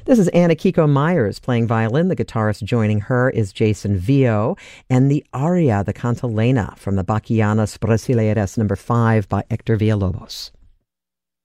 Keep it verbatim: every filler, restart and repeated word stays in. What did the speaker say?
This is Anna Kiko Myers playing violin. The guitarist joining her is Jason Vio, and the aria, the cantilena, from the Bachianas Brasileiras number five by Hector Villalobos.